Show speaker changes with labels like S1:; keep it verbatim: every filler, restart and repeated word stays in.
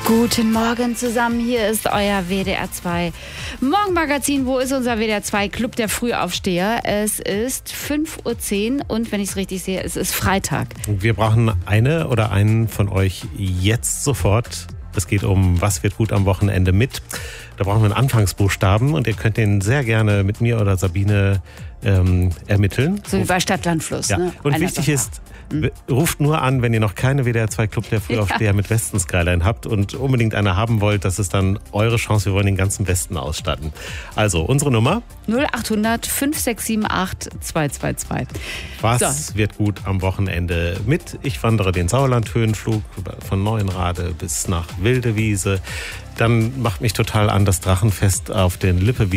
S1: Guten Morgen zusammen, hier ist euer W D R zwei Morgenmagazin. Wo ist unser W D R zwei Club der Frühaufsteher? Es ist fünf Uhr zehn und wenn ich es richtig sehe, es ist Freitag.
S2: Wir brauchen eine oder einen von euch jetzt sofort. Es geht um Was wird gut am Wochenende mit. Da brauchen wir einen Anfangsbuchstaben und ihr könnt den sehr gerne mit mir oder Sabine ähm, ermitteln.
S1: So wie bei Stadt, Land, Fluss.
S2: Ja.
S1: Ne?
S2: Und
S1: Einer
S2: wichtig
S1: davon.
S2: ist, w- ruft nur an, wenn ihr noch keine W D R zwei Club der Frühaufsteher
S1: Ja.
S2: mit Westen Skyline habt und unbedingt eine haben wollt. Das ist dann eure Chance. Wir wollen den ganzen Westen ausstatten. Also unsere Nummer.
S1: null achthundert fünf sechs sieben acht zwei zwei zwei.
S2: Was
S1: So.
S2: wird gut am Wochenende mit? Ich wandere den Sauerland-Höhenflug von Neuenrade bis nach Wildewiese. Dann macht mich total an das Drachenfest auf den Lippe